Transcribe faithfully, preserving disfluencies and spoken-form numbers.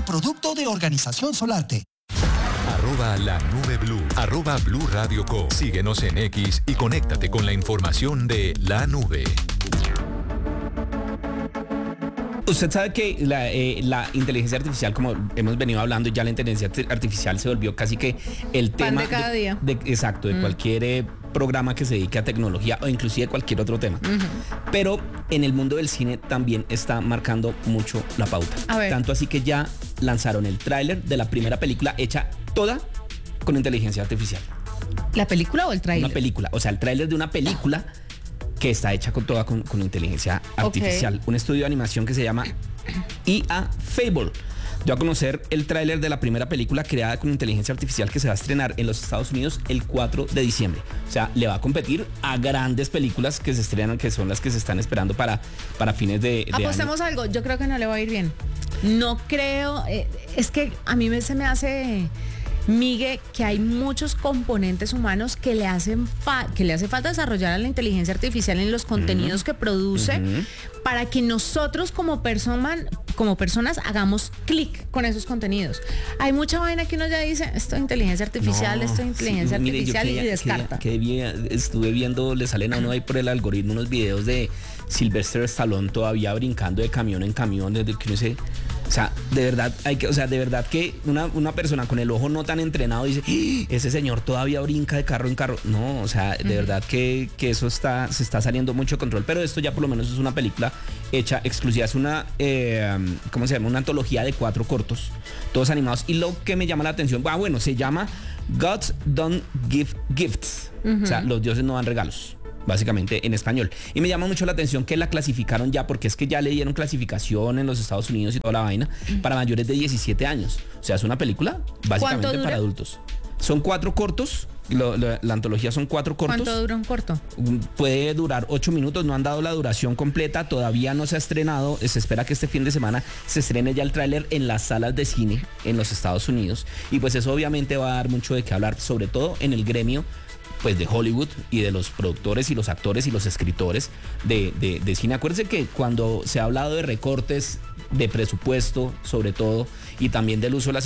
producto de Organización Solarte. Arroba la nube blue, arroba Blue Radio Co. Síguenos en X y conéctate con la información de la nube. Usted sabe que la, eh, la inteligencia artificial, como hemos venido hablando, ya la inteligencia artificial se volvió casi que el Pan tema de cada de, día. de, exacto, de Mm. cualquier eh, programa que se dedique a tecnología o inclusive cualquier otro tema. Uh-huh. Pero en el mundo del cine también está marcando mucho la pauta. A ver. Tanto así que ya lanzaron el tráiler de la primera película hecha toda con inteligencia artificial. ¿La película o el tráiler? Una película, o sea, el tráiler de una película que está hecha con toda con, con inteligencia artificial. Un estudio de animación que se llama I A Fable dio a conocer el tráiler de la primera película creada con inteligencia artificial que se va a estrenar en los Estados Unidos el cuatro de diciembre. O sea, le va a competir a grandes películas que se estrenan, que son las que se están esperando para, para fines de, de Apostemos año. algo, yo creo que no le va a ir bien. No creo, eh, es que a mí me, se me hace, Migue, que hay muchos componentes humanos que le hacen fa- que le hace falta desarrollar a la inteligencia artificial en los contenidos uh-huh. que produce uh-huh. para que nosotros como persona, como personas hagamos clic con esos contenidos. Hay mucha vaina que uno ya dice, esto es inteligencia artificial, No, esto es inteligencia sí, mire, artificial yo creía, y descarta. Que, que debía, estuve viendo, le salen a uno ahí por el algoritmo unos videos de Sylvester Stallone todavía brincando de camión en camión, desde que uno dice, o sea, de verdad hay que, o sea, de verdad que una, una persona con el ojo no tan entrenado dice, ¡Ah! Ese señor todavía brinca de carro en carro. No, o sea, de uh-huh. verdad que, que eso está, se está saliendo mucho de control, pero esto ya por lo menos es una película hecha exclusiva, es una, eh, ¿cómo se llama? Una antología de cuatro cortos, todos animados, y lo que me llama la atención, ah, bueno, se llama Gods Don't Give Gifts, uh-huh. o sea, los dioses no dan regalos, básicamente en español. Y me llama mucho la atención que la clasificaron ya, porque es que ya le dieron clasificación en los Estados Unidos y toda la vaina, uh-huh. para mayores de diecisiete años. O sea, es una película básicamente para adultos. Son cuatro cortos, lo, lo, la antología son cuatro cortos. ¿Cuánto dura un corto? Puede durar ocho minutos, no han dado la duración completa, todavía no se ha estrenado, se espera que este fin de semana se estrene ya el tráiler en las salas de cine en los Estados Unidos, y pues eso obviamente va a dar mucho de qué hablar, sobre todo en el gremio pues de Hollywood y de los productores y los actores y los escritores de, de, de cine. Acuérdense que cuando se ha hablado de recortes de presupuesto, sobre todo, y también del uso de las